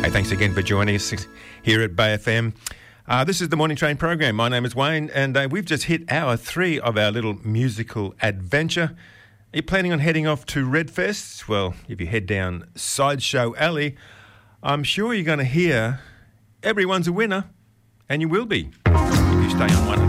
Hey, thanks again for joining us here at Bay FM. This is the Morning Train program. My name is Wayne, and we've just hit hour 3 of our little musical adventure. Are you planning on heading off to Redfest? Well, if you head down Sideshow Alley, I'm sure you're going to hear Everyone's a Winner, and you will be if you stay on 100.